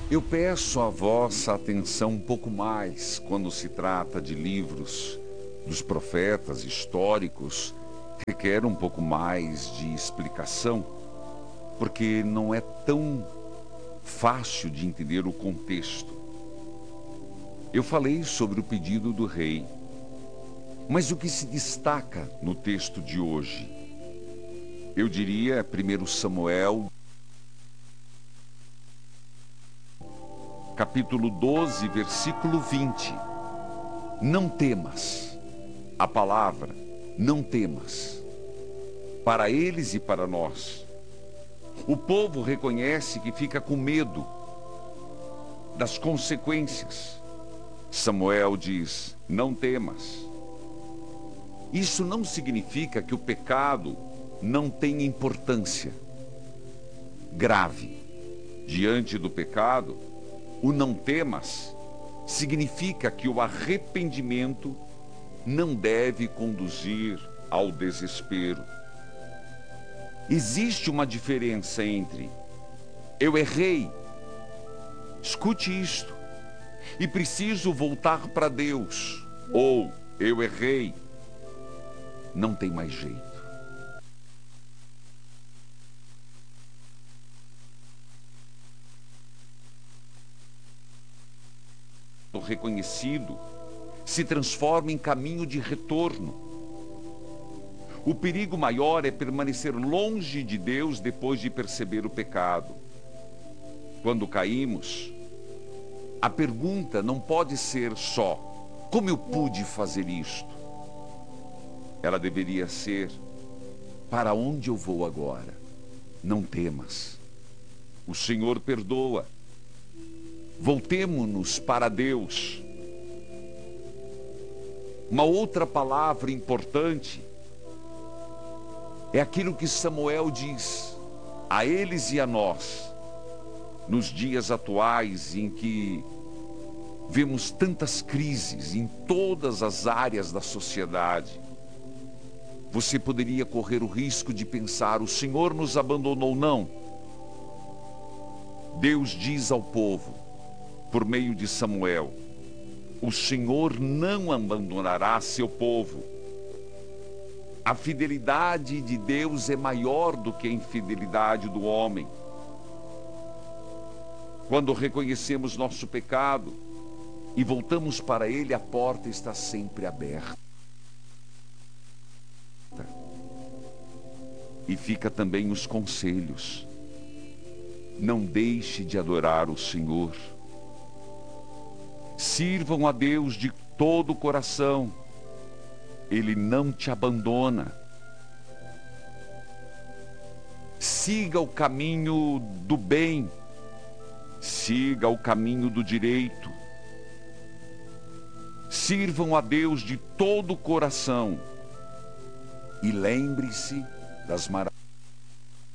Eu peço a vossa atenção um pouco mais quando se trata de livros dos profetas históricos, requer um pouco mais de explicação, porque não é tão fácil de entender o contexto. Eu falei sobre o pedido do rei, mas o que se destaca no texto de hoje? Eu diria 1 Samuel, capítulo 12, versículo 20. Não temas. A palavra, não temas. Para eles e para nós. O povo reconhece que fica com medo das consequências. Samuel diz, não temas. Isso não significa que o pecado não tenha importância grave. Diante do pecado, o não temas significa que o arrependimento não deve conduzir ao desespero. Existe uma diferença entre eu errei, escute isto, e preciso voltar para Deus, ou eu errei, não tem mais jeito. O reconhecido se transforma em caminho de retorno. O perigo maior é permanecer longe de Deus depois de perceber o pecado. Quando caímos, a pergunta não pode ser só, como eu pude fazer isto? Ela deveria ser, para onde eu vou agora? Não temas. O Senhor perdoa. Voltemo-nos para Deus. Uma outra palavra importante é aquilo que Samuel diz a eles e a nós, nos dias atuais em que vemos tantas crises em todas as áreas da sociedade. Você poderia correr o risco de pensar, o Senhor nos abandonou. Não. Deus diz ao povo, por meio de Samuel, o Senhor não abandonará seu povo. A fidelidade de Deus é maior do que a infidelidade do homem. Quando reconhecemos nosso pecado e voltamos para Ele, a porta está sempre aberta. E fica também os conselhos. Não deixe de adorar o Senhor. Sirvam a Deus de todo o coração. Ele não te abandona. Siga o caminho do bem. Siga o caminho do direito. Sirvam a Deus de todo o coração. E lembre-se das maravilhas.